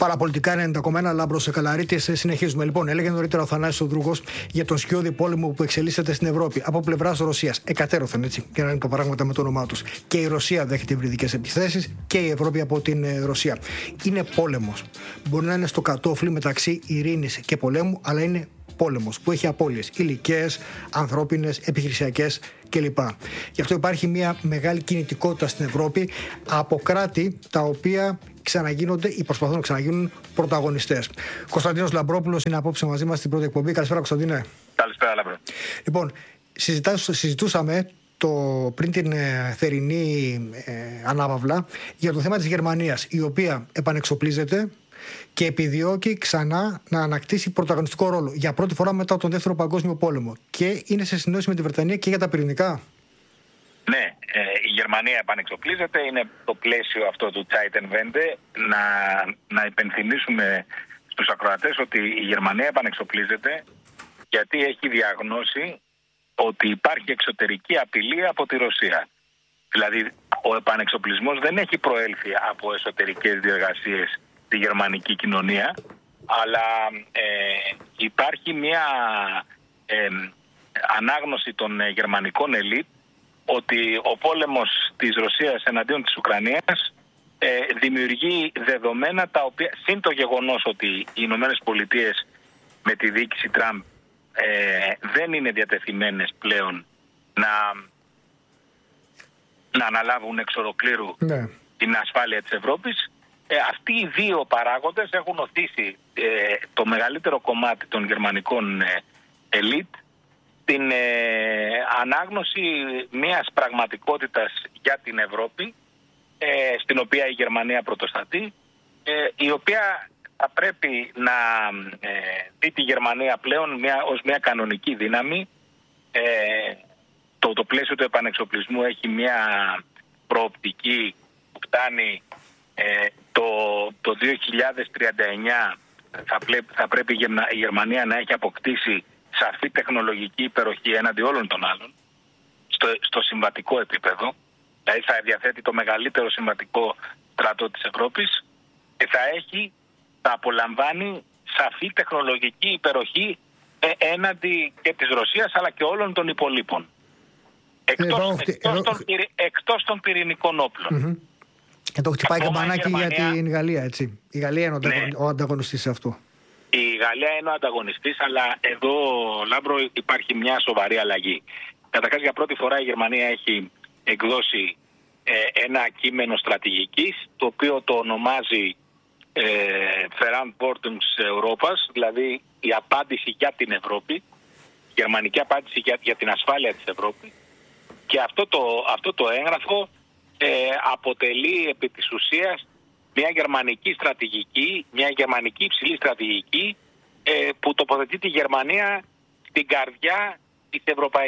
Παραπολιτικά 90,1 Λάμπρος Καλαρίτης. Συνεχίζουμε. Λοιπόν, έλεγε νωρίτερα ο Θανάσης ο Δρούγος για τον σκιώδη πόλεμο που εξελίσσεται στην Ευρώπη από πλευράς Ρωσίας. Εκατέρωθεν, έτσι, για να είναι τα πράγματα με το όνομά τους. Και η Ρωσία δέχεται υβριδικές επιθέσεις και η Ευρώπη από την Ρωσία. Είναι πόλεμος. Μπορεί να είναι στο κατόφλι μεταξύ ειρήνης και πολέμου, αλλά είναι πόλεμος που έχει απώλειες υλικές, ανθρώπινες, επιχειρησιακές κλπ. Γι' αυτό υπάρχει μια μεγάλη κινητικότητα στην Ευρώπη από κράτη τα οποία ξαναγίνονται ή προσπαθούν να ξαναγίνουν πρωταγωνιστές. Κωνσταντίνος Λαμπρόπουλος είναι απόψε μαζί μας στην πρώτη εκπομπή. Καλησπέρα, Κωνσταντίνε. Καλησπέρα, Λαμπρό. Λοιπόν, συζητούσαμε πριν την θερινή ανάπαυλα για το θέμα της Γερμανίας, η οποία επανεξοπλίζεται και επιδιώκει ξανά να ανακτήσει πρωταγωνιστικό ρόλο για πρώτη φορά μετά τον Δεύτερο Παγκόσμιο Πόλεμο. Και είναι σε συνεννόηση με τη Βρετανία και για τα πυρηνικά. Ναι, η Γερμανία επανεξοπλίζεται. Είναι το πλαίσιο αυτό του Zeitenwende. Να υπενθυμίσουμε στους ακροατές ότι η Γερμανία επανεξοπλίζεται γιατί έχει διαγνώσει ότι υπάρχει εξωτερική απειλή από τη Ρωσία. Δηλαδή, ο επανεξοπλισμός δεν έχει προέλθει από εσωτερικές διεργασίες στη γερμανική κοινωνία, αλλά υπάρχει μια ανάγνωση των γερμανικών ελίτ ότι ο πόλεμος της Ρωσίας εναντίον της Ουκρανίας δημιουργεί δεδομένα τα οποία, συν το γεγονός ότι οι Ηνωμένες Πολιτείες με τη διοίκηση Τραμπ δεν είναι διατεθειμένες πλέον να αναλάβουν εξ ολοκλήρου την ασφάλεια της Ευρώπης. Αυτοί οι δύο παράγοντες έχουν οθήσει το μεγαλύτερο κομμάτι των γερμανικών ελίτ την ανάγνωση μιας πραγματικότητας για την Ευρώπη, στην οποία η Γερμανία πρωτοστατεί, η οποία θα πρέπει να δει τη Γερμανία πλέον ως μια κανονική δύναμη. Το πλαίσιο του επανεξοπλισμού έχει μια προοπτική που φτάνει το 2039. Θα πρέπει η Γερμανία να έχει αποκτήσει σαφή τεχνολογική υπεροχή έναντι όλων των άλλων στο συμβατικό επίπεδο. Δηλαδή θα διαθέτει το μεγαλύτερο συμβατικό στρατό της Ευρώπης και θα απολαμβάνει σαφή τεχνολογική υπεροχή έναντι και της Ρωσίας αλλά και όλων των υπολείπων. Εκτός των πυρηνικών όπλων. Εδώ χτυπάει καμπανάκι για την Γαλλία, έτσι. Η Γαλλία είναι ο ανταγωνιστής σε αυτό. Η Γαλλία είναι ο ανταγωνιστής, αλλά εδώ, Λάμπρο, υπάρχει μια σοβαρή αλλαγή. Καταρχάς, για πρώτη φορά η Γερμανία έχει εκδώσει ένα κείμενο στρατηγικής, το οποίο το ονομάζει Verantwortung Europas, δηλαδή η απάντηση για την Ευρώπη, η γερμανική απάντηση για την ασφάλεια της Ευρώπης. Και αυτό το έγγραφο αποτελεί επί της ουσίας μια γερμανική στρατηγική, μια γερμανική υψηλή στρατηγική που τοποθετεί τη Γερμανία στην καρδιά της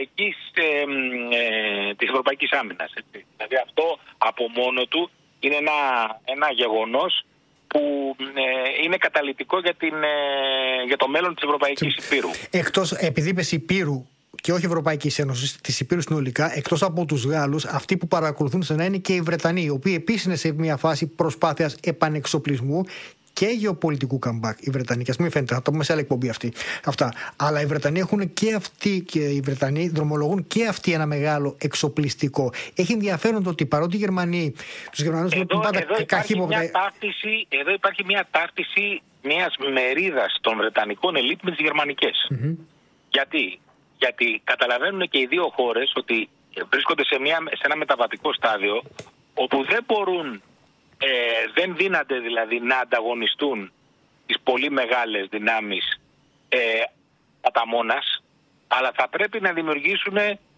ευρωπαϊκής άμυνας. Έτσι. Δηλαδή αυτό από μόνο του είναι ένα γεγονός που είναι καταλυτικό για το μέλλον της Ευρωπαϊκής Υπήρου. Επειδή είπες Υπήρου και όχι Ευρωπαϊκής Ένωσης, της Υπήρου συνολικά, εκτός από τους Γάλλους, αυτοί που παρακολουθούν στενά είναι και οι Βρετανοί, οι οποίοι επίσης είναι σε μια φάση προσπάθειας επανεξοπλισμού και γεωπολιτικού comeback. Οι Βρετανοί, και ας μην φαίνεται, θα το πούμε σε άλλη εκπομπή αυτά. Αλλά οι Βρετανοί έχουν και αυτοί, και οι Βρετανοί δρομολογούν και αυτοί ένα μεγάλο εξοπλιστικό. Έχει ενδιαφέρον το ότι παρότι οι Γερμανοί, τους Γερμανούς βλέπουν πάντα καχύποπτα. Εδώ υπάρχει μια ταύτιση μιας μερίδας των Βρετανικών ελίτ με τις γερμανικές. Γιατί καταλαβαίνουν και οι δύο χώρες ότι βρίσκονται σε ένα μεταβατικό στάδιο όπου δεν μπορούν, δεν δύναται δηλαδή να ανταγωνιστούν τις πολύ μεγάλες δυνάμεις κατά μόνας, αλλά θα πρέπει να δημιουργήσουν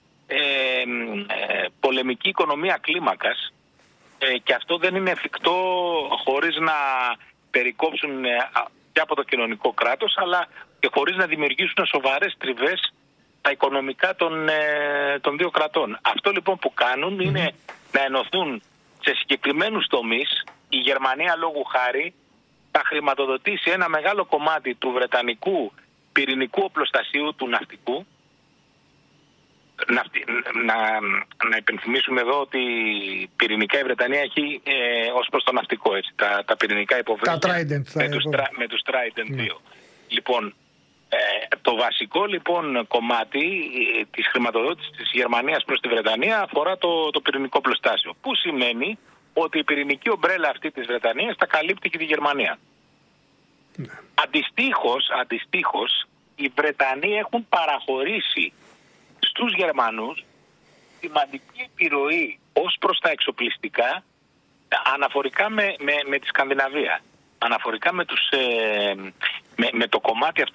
πολεμική οικονομία κλίμακας και αυτό δεν είναι εφικτό χωρίς να περικόψουν και από το κοινωνικό κράτος, αλλά και χωρίς να δημιουργήσουν σοβαρές τριβές τα οικονομικά των δύο κρατών. Αυτό λοιπόν που κάνουν είναι να ενωθούν σε συγκεκριμένους τομείς. Η Γερμανία λόγου χάρη θα χρηματοδοτήσει ένα μεγάλο κομμάτι του βρετανικού πυρηνικού οπλοστασίου του ναυτικού Να υπενθυμίσουμε εδώ ότι πυρηνικά η Βρετανία έχει ως προς το ναυτικό, έτσι, τα πυρηνικά υποβρύχια με τους Trident 2. Λοιπόν, το βασικό λοιπόν κομμάτι της χρηματοδότησης της Γερμανίας προς τη Βρετανία αφορά το πυρηνικό πλωστάσιο, που σημαίνει ότι η πυρηνική ομπρέλα αυτή της Βρετανίας τα καλύπτει και τη Γερμανία. Αντιστοίχως, οι Βρετανοί έχουν παραχωρήσει στους Γερμανούς σημαντική επιρροή ως προς τα εξοπλιστικά αναφορικά με τη Σκανδιναβία. Αναφορικά με το κομμάτι αυτό